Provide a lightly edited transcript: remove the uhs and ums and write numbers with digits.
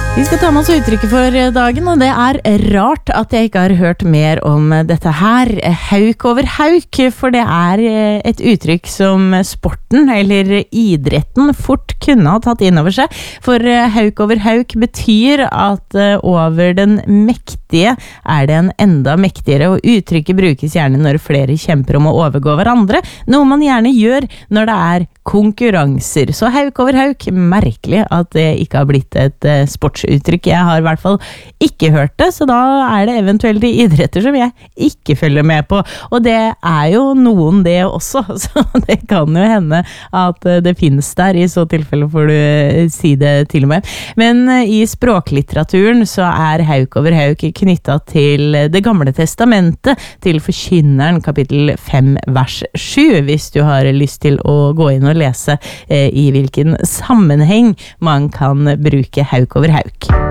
Vi skal ta med oss uttrykket for dagen, og det rart at jeg ikke har hørt mer om dette her. Hauk over hauk, for det et uttrykk som sporten eller idretten fort kunne ha tatt inn over seg. For hauk over hauk betyr at over den mektige det en enda mektigere, og uttrykket brukes gjerne når flere kjemper om å overgå hverandre, noe man gjerne gjør når det konkurranser. Så hauk over hauk, merkelig at det ikke har blitt et sportsuttrykk. Jeg har I hvert fall ikke hørt det, så da det eventuelt idretter som jeg ikke følger med på. Og det jo noen det også, så det kan jo hende at det finnes der. I så tilfelle får du si det til og med. Men I språklitteraturen så hauk over hauk knyttet til det gamle testamentet, til Forkynneren kapittel 5 vers 7, hvis du har lyst til å gå inn og lese I hvilken sammenheng man kan bruke hauk over hauk.